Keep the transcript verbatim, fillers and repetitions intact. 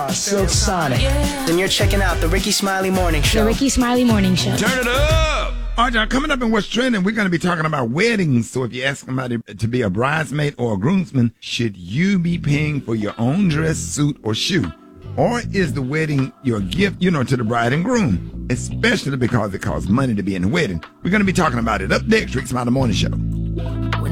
are Silk Sonic. Then you're checking out the Ricky Smiley Morning Show. The Ricky Smiley Morning Show. Turn it up! All right, now, coming up in What's Trending, we're going to be talking about weddings. So if you ask somebody to be a bridesmaid or a groomsman, should you be paying for your own dress, suit, or shoe? Or is the wedding your gift, you know, to the bride and groom? Especially because it costs money to be in the wedding. We're going to be talking about it up next, Ricky Smiley Morning Show.